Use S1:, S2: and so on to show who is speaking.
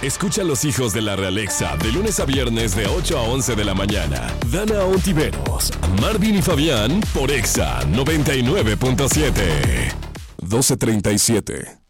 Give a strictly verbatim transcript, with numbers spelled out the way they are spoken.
S1: Escucha a los hijos de la Realexa de lunes a viernes de ocho a once de la mañana. Dana Ontiveros, Marvin y Fabián por Exa noventa y nueve punto siete. doce treinta y siete.